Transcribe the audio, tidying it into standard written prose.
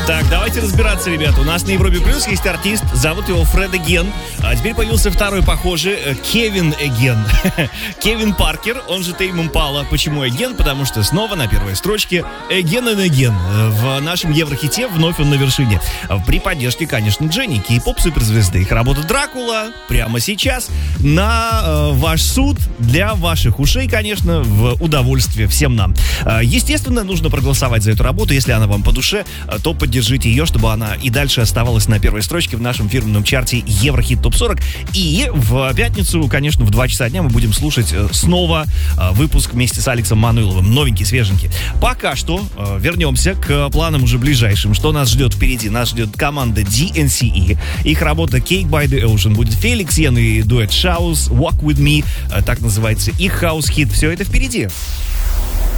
Так, давайте разбираться, ребята. У нас на Европе Плюс есть артист, зовут его Фред Эгген. А теперь появился второй похожий, Кевин Эгген. Кевин Паркер, он же Тейм Импала. Почему Эгген? Потому что снова на первой строчке Эгген и Эгген. В нашем Еврохите вновь он на вершине. При поддержке, конечно, Дженни, кей-поп суперзвезды. Их работа Дракула прямо сейчас на ваш суд, для ваших ушей, конечно, в удовольствие всем нам. Естественно, нужно проголосовать за эту работу. Если она вам по душе, то поддержите ее, чтобы она и дальше оставалась на первой строчке в нашем фирменном чарте Еврохит Топ 40. И в пятницу, конечно, в 2 часа дня мы будем слушать снова выпуск вместе с Алексом Мануиловым. Новенький, свеженький. Пока что вернемся к планам уже ближайшим. Что нас ждет впереди? Нас ждет команда DNCE. Их работа Cake by the Ocean. Будет Феликс Йен и дуэт Shouse, Walk With Me. Так называется их хаус-хит. Все это впереди.